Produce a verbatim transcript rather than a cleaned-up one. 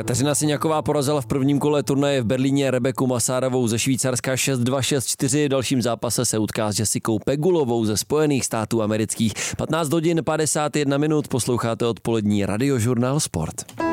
Kateřina Syňaková porazila v prvním kole turnaje v Berlíně Rebeku Masárovou ze Švýcarska šest dva šest čtyři. V dalším zápase se utká s Jessicou Pegulovou ze Spojených států amerických. patnáct hodin padesát jedna minut, posloucháte odpolední Radiožurnál Sport.